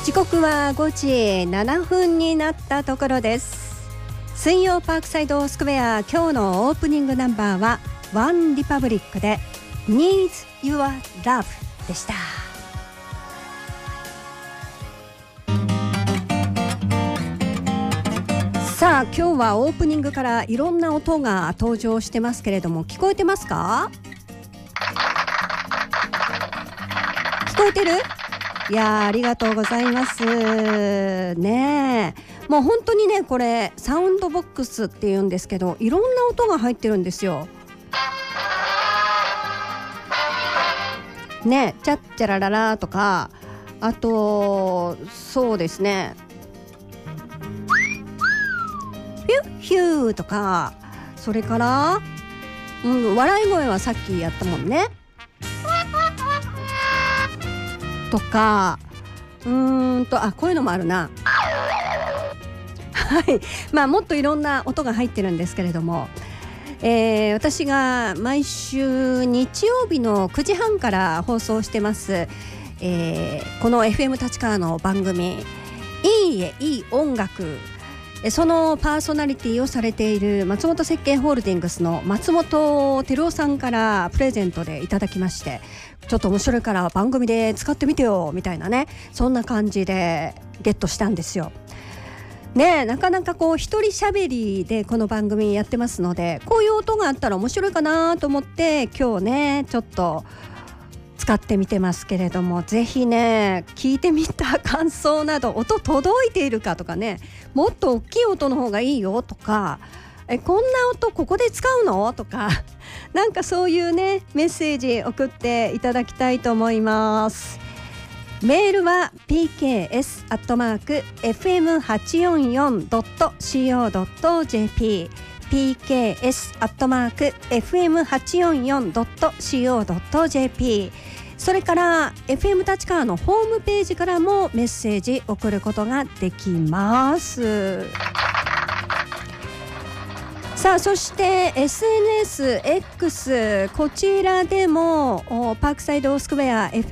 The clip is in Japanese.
時刻は5時7分になったところです。水曜パークサイドスクエア、今日のオープニングナンバーはワンリパブリックで Needs Your Love でした。さあ今日はオープニングからいろんな音が登場してますけれども、聞こえてますか？聞こえてる？いやありがとうございますね。もう本当にね、これサウンドボックスっていうんですけど、いろんな音が入ってるんですよね。チャッチャラララとか、あとそうですね、ヒュッヒューとか、それから、笑い声はさっきやったもんねとか、こういうのもあるな。はい、もっといろんな音が入ってるんですけれども、私が毎週日曜日の9時半から放送してます、この FM 立川の番組いいえいい音楽、そのパーソナリティをされている松本設計ホールディングスの松本照夫さんからプレゼントでいただきまして、ちょっと面白いから番組で使ってみてよみたいなね、そんな感じでゲットしたんですよね。なかなかこう一人喋りでこの番組やってますので、こういう音があったら面白いかなと思って今日ねちょっと使ってみてますけれども、ぜひね聞いてみた感想など、音届いているかとかね、もっと大きい音の方がいいよとか、こんな音ここで使うのとか、なんかそういうねメッセージ送っていただきたいと思います。メールは pks@fm844.co.jp pks@fm844.co.jp、 それから FM 立川のホームページからもメッセージ送ることができます。さあそして SNSX、 こちらでもパークサイドスクエア